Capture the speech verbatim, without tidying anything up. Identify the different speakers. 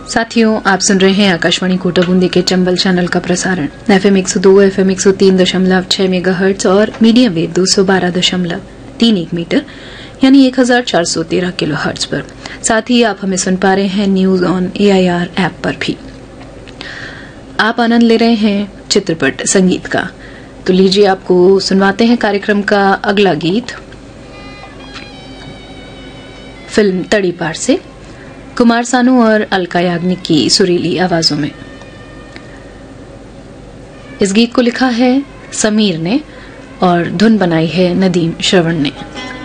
Speaker 1: साथियों, आप सुन रहे हैं आकाशवाणी कोटा बूंदी के चंबल चैनल का प्रसारण एफएम एक सौ दो, एफएम एक सौ तीन दशमलव छह मेगाहर्ट्ज और मीडियम वेव दो सौ बारह दशमलव तीन एक मीटर यानी एक हजार चार सौ तेरह किलो हर्ट्ज पर। साथ ही आप हमें सुन पा रहे हैं न्यूज ऑन एआईआर ऐप पर भी। आप आनंद ले रहे हैं चित्रपट संगीत का, तो लीजिए आपको सुनवाते हैं कार्यक्रम का अगला गीत फिल्म तड़ी पार से, कुमार सानू और अलका याग्निक की सुरीली आवाजों में। इस गीत को लिखा है समीर ने और धुन बनाई है नदीम श्रवण ने।